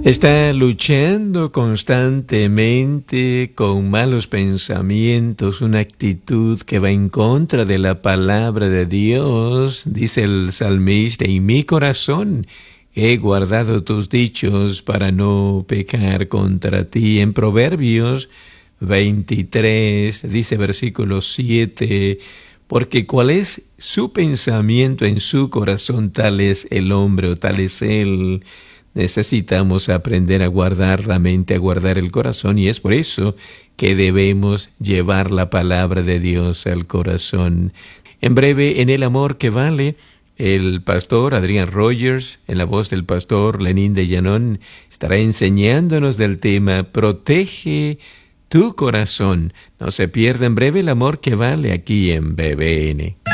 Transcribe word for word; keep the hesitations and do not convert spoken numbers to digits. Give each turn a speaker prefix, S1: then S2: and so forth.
S1: Está luchando constantemente con malos pensamientos, una actitud que va en contra de la palabra de Dios. Dice el salmista: en mi corazón he guardado tus dichos para no pecar contra ti. En Proverbios veintitrés, dice versículo siete, porque cuál es su pensamiento en su corazón, tal es el hombre o tal es él. Necesitamos aprender a guardar la mente, a guardar el corazón, y es por eso que debemos llevar la palabra de Dios al corazón. En breve, en El Amor que Vale, el pastor Adrián Rogers, en la voz del pastor Lenín de Llanón, estará enseñándonos del tema Protege tu corazón. No se pierda en breve El Amor que Vale aquí en B B N.